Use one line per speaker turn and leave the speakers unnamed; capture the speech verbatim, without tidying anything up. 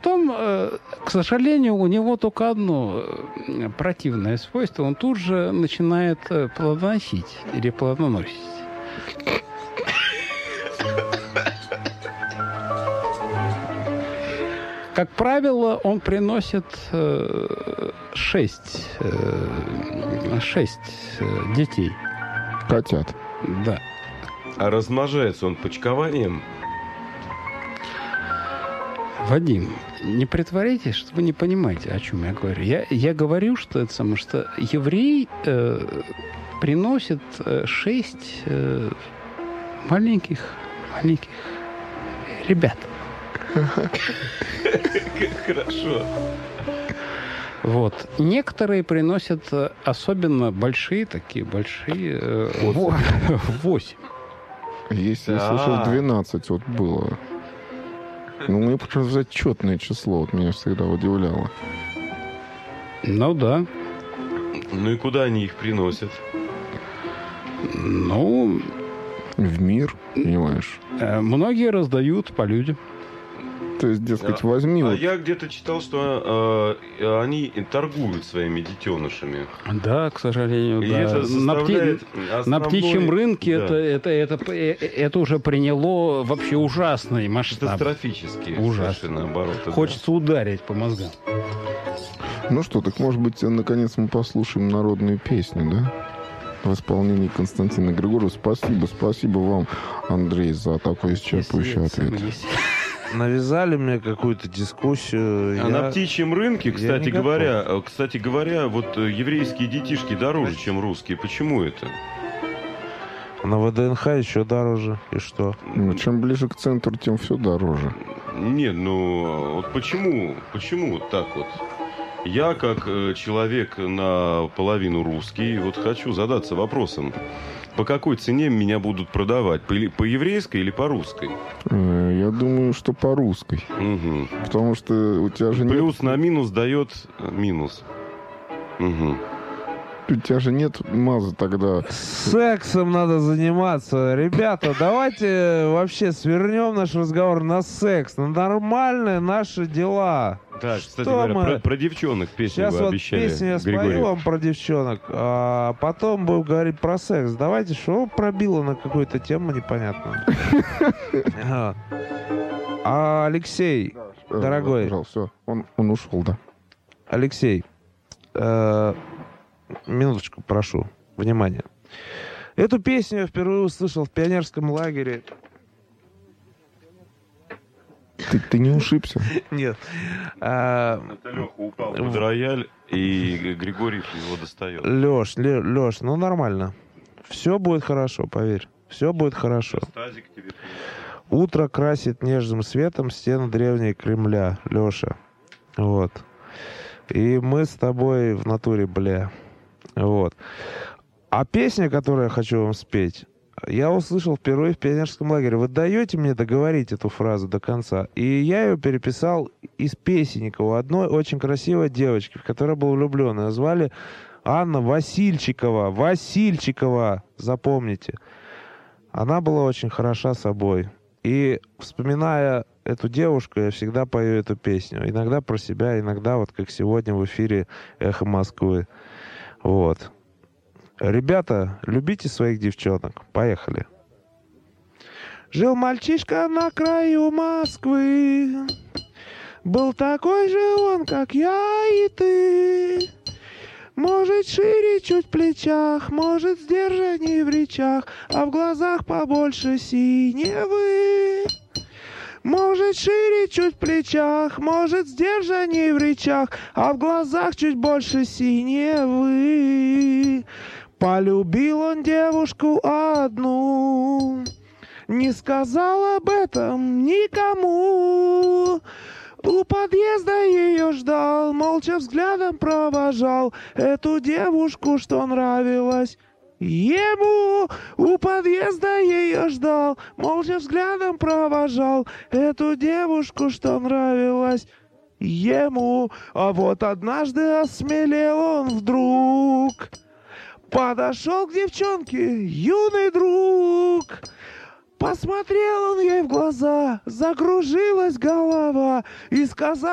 потом, к сожалению, у него только одно противное свойство. Он тут же начинает плодоносить или плодоносить. Как правило, он приносит шесть, шесть детей.
Котят.
Да.
А размножается он почкованием?
Вадим, не притворяйтесь, что вы не понимаете, о чем я говорю. Я, я говорю, что это самое, что еврей э, приносит э, шесть э, маленьких, маленьких ребят.
Хорошо.
Вот. Некоторые приносят особенно большие, такие большие, восемь.
Если я слышал, двенадцать вот было. Ну, мне почему-то взять четное число, вот меня всегда удивляло.
Ну, да.
Ну, и куда они их приносят?
Ну...
В мир, понимаешь?
Многие раздают по людям.
То есть, дескать, возьми...
А
вот...
я где-то читал, что э, они торгуют своими детенышами.
Да, к сожалению,
И
да.
это
На, пти...
основной...
На птичьем рынке
да.
это, это, это, это уже приняло вообще ужасный масштаб.
Катастрофические.
Ужасно.
Обороты,
Хочется
да.
ударить по мозгам.
Ну что, так может быть, наконец мы послушаем народную песню, да? В исполнении Константина Григорьева. Спасибо, спасибо вам, Андрей, за такой исчерпывающий ответ.
Навязали мне какую-то дискуссию.
А
я...
на птичьем рынке, кстати говоря, кстати говоря, вот еврейские детишки дороже, чем русские. Почему это?
На ВДНХ еще дороже. И что?
Ну, чем ближе к центру, тем все дороже.
Нет, ну вот почему, почему вот так вот? Я, как человек наполовину русский, вот хочу задаться вопросом. По какой цене меня будут продавать? По, по еврейской или по русской?
Я думаю, что по русской.
Угу.
Потому что у тебя же
Плюс
нет...
на минус дает минус. Угу.
У тебя же нет маза тогда.
Сексом надо заниматься. Ребята, давайте вообще свернем наш разговор на секс, на нормальные наши дела.
Да, кстати
Что
говоря,
мы...
про, про девчонок песню
Сейчас
вы
вот
обещали.
песню я
Григорий.
спою вам про девчонок, а потом будем говорить про секс. Давайте, что пробило на какую-то тему непонятную. А Алексей, дорогой.
Пожалуйста, он, он ушел, да.
Алексей, минуточку, прошу, внимание. Эту песню я впервые услышал в пионерском лагере.
Ты, ты не ушибся?
Нет.
Это Леха упал под рояль, и Григорий его достает.
Леш, Леш, ну нормально. Все будет хорошо, поверь. Все будет хорошо. Утро красит нежным светом стены древней Кремля, Леша. Вот. И мы с тобой в натуре, бля. Вот. А песня, которую я хочу вам спеть, я услышал впервые в пионерском лагере. Вы даете мне договорить эту фразу до конца? И я ее переписал из песенника у одной очень красивой девочки, в которой был влюблен. Ее звали Анна Васильчикова. Васильчикова, запомните. Она была очень хороша собой. И вспоминая эту девушку, я всегда пою эту песню. Иногда про себя, иногда вот как сегодня в эфире «Эхо Москвы». Вот. Ребята, любите своих девчонок. Поехали. Жил мальчишка на краю Москвы. Был такой же он, как я и ты. Может, шире чуть в плечах, может, сдержанней в речах, а в глазах побольше синевы. Может, шире чуть в плечах, может, сдержанней в речах, а в глазах чуть больше синевы. Полюбил он девушку одну, не сказал об этом никому. У подъезда ее ждал, молча взглядом провожал эту девушку, что нравилась ему. У подъезда ее ждал, молча взглядом провожал эту девушку, что нравилась ему. А вот однажды осмелел он вдруг, подошел к девчонке юный друг. Посмотрел он ей в глаза, закружилась голова и сказал: